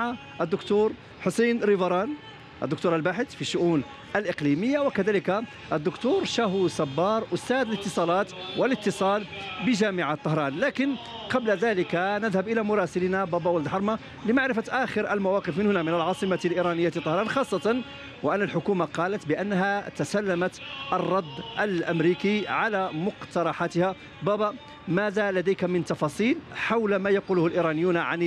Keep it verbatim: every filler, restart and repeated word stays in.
مع الدكتور حسين ريفران، الدكتور الباحث في الشؤون الإقليمية، وكذلك الدكتور شاهو صبار أستاذ الاتصالات والاتصال بجامعة طهران. لكن قبل ذلك نذهب إلى مراسلنا بابا ولد حرمة لمعرفة آخر المواقف من هنا من العاصمة الإيرانية طهران، خاصة وأن الحكومة قالت بأنها تسلمت الرد الأمريكي على مقترحاتها. بابا، ماذا لديك من تفاصيل حول ما يقوله الإيرانيون عن